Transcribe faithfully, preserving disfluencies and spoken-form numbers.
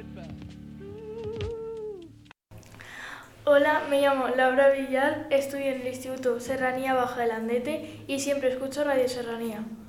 Hola, me llamo Laura Villar, estudio en el Instituto Serranía Baja de Landete y siempre escucho Radio Serranía.